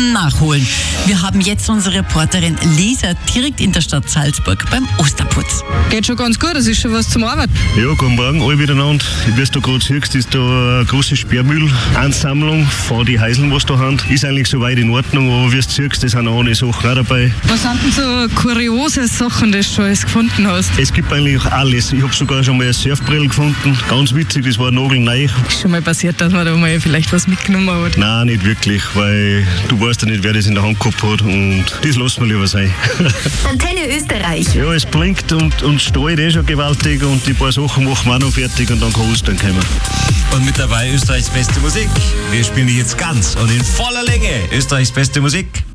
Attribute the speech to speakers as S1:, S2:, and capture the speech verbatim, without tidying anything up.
S1: zum Nachholen. Wir haben jetzt unsere Reporterin Lisa direkt in der Stadt Salzburg beim Osterputz.
S2: Geht schon ganz gut, das ist schon was zum Arbeiten.
S3: Ja, guten Morgen alle miteinander. Wie du gerade siehst, ist da eine große Sperrmüllansammlung von den Häuseln, was da haben. Ist eigentlich soweit in Ordnung, aber wie du siehst, da sind auch eine Sachen auch dabei.
S2: Was sind denn so kuriose Sachen, die du schon alles gefunden hast?
S3: Es gibt eigentlich alles. Ich habe sogar schon mal eine Surfbrille gefunden. Ganz witzig, das war nagelneu.
S2: Ist schon mal passiert, dass man da mal vielleicht was mitgenommen hat?
S3: Nein, nicht wirklich, weil du weißt ja nicht, wer das in der Hand gehabt hat und das lassen wir lieber sein.
S4: Antenne Österreich.
S3: Ja, es blinkt und, und strahlt eh schon gewaltig und die paar Sachen machen wir auch noch fertig und dann kann Ostern kommen.
S5: Und mit dabei Österreichs beste Musik. Wir spielen die jetzt ganz und in voller Länge. Österreichs beste Musik.